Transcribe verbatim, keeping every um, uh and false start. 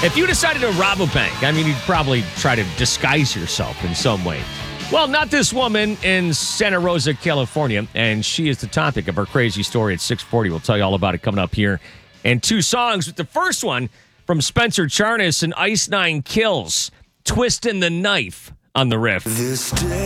If you decided to rob a bank, I mean, you'd probably try to disguise yourself in some way. Well, not this woman in Santa Rosa, California, and she is the topic of our crazy story at six forty. We'll tell you all about it coming up here. And two songs, with the first one from Spencer Charnas and Ice Nine Kills, Twisting the Knife on the riff.